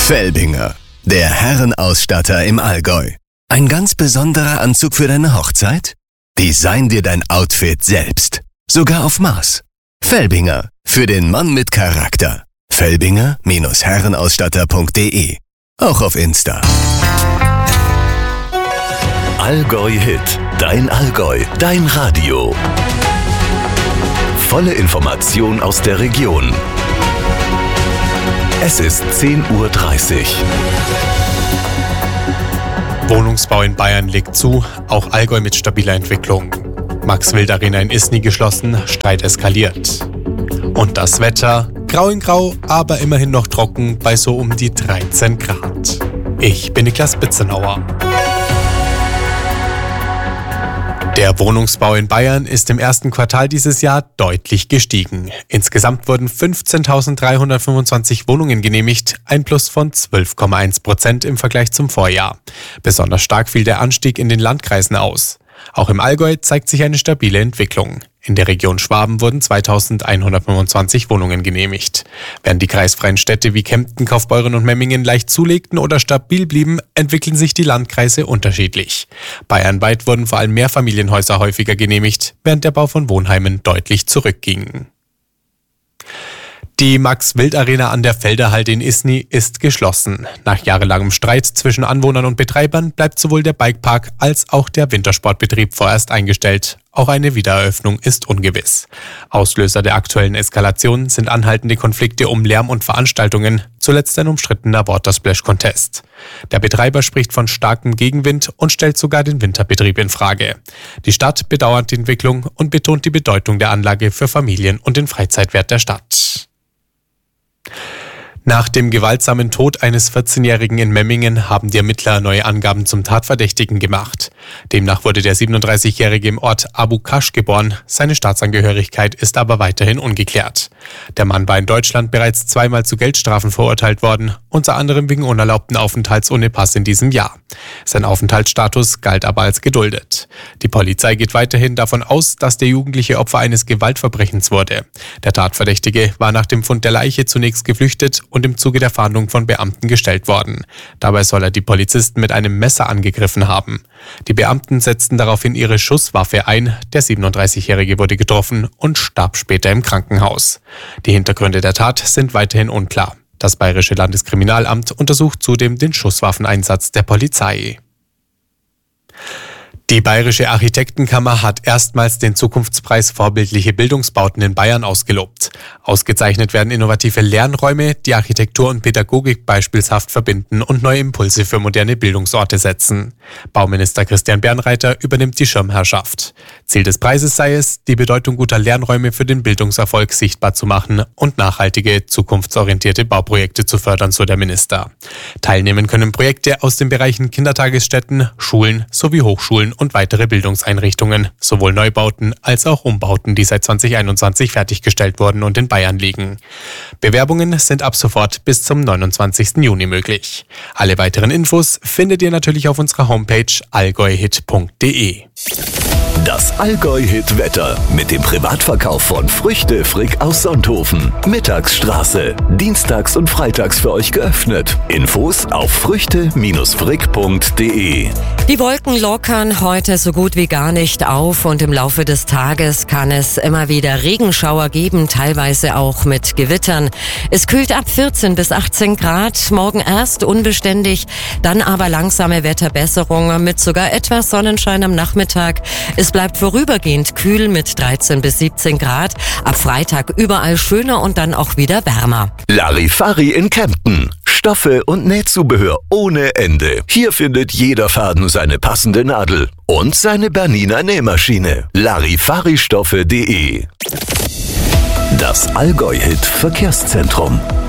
Felbinger, der Herrenausstatter im Allgäu. Ein ganz besonderer Anzug für deine Hochzeit? Design dir dein Outfit selbst. Sogar auf Maß. Felbinger, für den Mann mit Charakter. Felbinger-Herrenausstatter.de. Auch auf Insta. Allgäu Hit, dein Allgäu, dein Radio. Volle Information aus der Region. Es ist 10:30 Uhr. Wohnungsbau in Bayern legt zu, auch Allgäu mit stabiler Entwicklung. Max-Wild-Arena in Isny geschlossen, Streit eskaliert. Und das Wetter, grau in grau, aber immerhin noch trocken bei so um die 13 Grad. Ich bin Niklas Bitzenauer. Der Wohnungsbau in Bayern ist im ersten Quartal dieses Jahr deutlich gestiegen. Insgesamt wurden 15.325 Wohnungen genehmigt, ein Plus von 12,1% im Vergleich zum Vorjahr. Besonders stark fiel der Anstieg in den Landkreisen aus. Auch im Allgäu zeigt sich eine stabile Entwicklung. In der Region Schwaben wurden 2.125 Wohnungen genehmigt. Während die kreisfreien Städte wie Kempten, Kaufbeuren und Memmingen leicht zulegten oder stabil blieben, entwickeln sich die Landkreise unterschiedlich. Bayernweit wurden vor allem Mehrfamilienhäuser häufiger genehmigt, während der Bau von Wohnheimen deutlich zurückging. Die Max-Wild-Arena an der Felderhalde in Isny ist geschlossen. Nach jahrelangem Streit zwischen Anwohnern und Betreibern bleibt sowohl der Bikepark als auch der Wintersportbetrieb vorerst eingestellt. Auch eine Wiedereröffnung ist ungewiss. Auslöser der aktuellen Eskalation sind anhaltende Konflikte um Lärm und Veranstaltungen, zuletzt ein umstrittener Watersplash-Contest. Der Betreiber spricht von starkem Gegenwind und stellt sogar den Winterbetrieb in Frage. Die Stadt bedauert die Entwicklung und betont die Bedeutung der Anlage für Familien und den Freizeitwert der Stadt. Nach dem gewaltsamen Tod eines 14-Jährigen in Memmingen haben die Ermittler neue Angaben zum Tatverdächtigen gemacht. Demnach wurde der 37-Jährige im Ort Abu Kasch geboren, seine Staatsangehörigkeit ist aber weiterhin ungeklärt. Der Mann war in Deutschland bereits zweimal zu Geldstrafen verurteilt worden, unter anderem wegen unerlaubten Aufenthalts ohne Pass in diesem Jahr. Sein Aufenthaltsstatus galt aber als geduldet. Die Polizei geht weiterhin davon aus, dass der Jugendliche Opfer eines Gewaltverbrechens wurde. Der Tatverdächtige war nach dem Fund der Leiche zunächst geflüchtet und im Zuge der Fahndung von Beamten gestellt worden. Dabei soll er die Polizisten mit einem Messer angegriffen haben. Die Beamten setzten daraufhin ihre Schusswaffe ein. Der 37-Jährige wurde getroffen und starb später im Krankenhaus. Die Hintergründe der Tat sind weiterhin unklar. Das Bayerische Landeskriminalamt untersucht zudem den Schusswaffeneinsatz der Polizei. Die Bayerische Architektenkammer hat erstmals den Zukunftspreis Vorbildliche Bildungsbauten in Bayern ausgelobt. Ausgezeichnet werden innovative Lernräume, die Architektur und Pädagogik beispielshaft verbinden und neue Impulse für moderne Bildungsorte setzen. Bauminister Christian Bernreiter übernimmt die Schirmherrschaft. Ziel des Preises sei es, die Bedeutung guter Lernräume für den Bildungserfolg sichtbar zu machen und nachhaltige, zukunftsorientierte Bauprojekte zu fördern, so der Minister. Teilnehmen können Projekte aus den Bereichen Kindertagesstätten, Schulen sowie Hochschulen und weitere Bildungseinrichtungen, sowohl Neubauten als auch Umbauten, die seit 2021 fertiggestellt wurden und in Bayern liegen. Bewerbungen sind ab sofort bis zum 29. Juni möglich. Alle weiteren Infos findet ihr natürlich auf unserer Homepage allgäuhit.de. Das Allgäu-Hit-Wetter mit dem Privatverkauf von Früchte Frick aus Sonthofen. Mittagsstraße. Dienstags und freitags für euch geöffnet. Infos auf früchte-frick.de. Die Wolken lockern heute so gut wie gar nicht auf und im Laufe des Tages kann es immer wieder Regenschauer geben, teilweise auch mit Gewittern. Es kühlt ab 14 bis 18 Grad, morgen erst unbeständig, dann aber langsame Wetterbesserung mit sogar etwas Sonnenschein am Nachmittag. Es bleibt vorübergehend kühl mit 13 bis 17 Grad. Ab Freitag überall schöner und dann auch wieder wärmer. Larifari in Kempten. Stoffe und Nähzubehör ohne Ende. Hier findet jeder Faden seine passende Nadel und seine Bernina Nähmaschine. Larifaristoffe.de. Das Allgäu-Hit Verkehrszentrum.